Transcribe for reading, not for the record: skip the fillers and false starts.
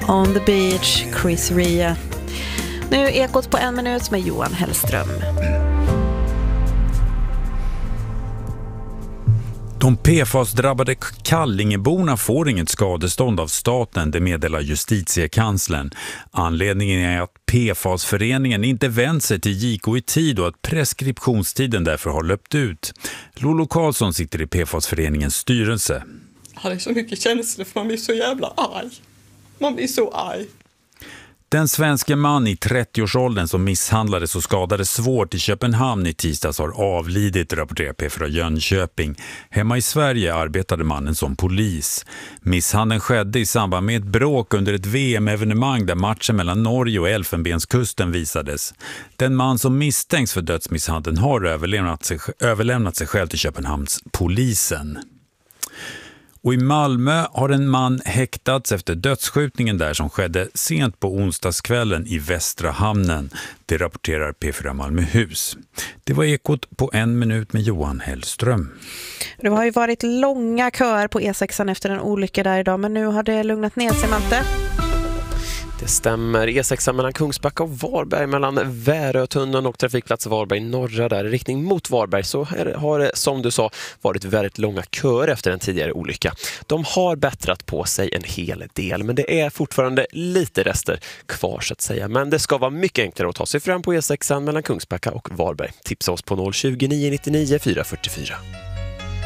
On the Beach, Chris Rea. Nu Ekot på 1 minut med Johan Hellström. De PFAS-drabbade Kallingeborna får inget skadestånd av staten, det meddelar justitiekanslern. Anledningen är att PFAS-föreningen inte vänt sig till JK i tid och att preskriptionstiden därför har löpt ut. Lolo Karlsson sitter i PFAS-föreningens styrelse. Jag hade så mycket känslor för man blir så jävla arg. Man blir så arg. Den svenska man i 30-årsåldern som misshandlades och skadades svårt i Köpenhamn i tisdags har avlidit, rapporterar P4 Jönköping. Hemma i Sverige arbetade mannen som polis. Misshandeln skedde i samband med ett bråk under ett VM-evenemang där matchen mellan Norge och Elfenbenskusten visades. Den man som misstänks för dödsmisshandeln har överlämnat sig själv till Köpenhamns polisen. Och i Malmö har en man häktats efter dödsskjutningen där som skedde sent på onsdagskvällen i Västra hamnen. Det rapporterar P4 Malmöhus. Det var Ekot på 1 minut med Johan Hellström. Det har ju varit långa köer på E6 efter en olycka där idag, men nu har det lugnat ner sig, Malte. Det stämmer. E6 mellan Kungsbacka och Varberg, mellan Värötunneln och trafikplats Varberg norra där i riktning mot Varberg, så har det, som du sa, varit väldigt långa köer efter en tidigare olycka. De har bättrat på sig en hel del, men det är fortfarande lite rester kvar så att säga. Men det ska vara mycket enklare att ta sig fram på E6 mellan Kungsbacka och Varberg. Tipsa oss på 020 999 444.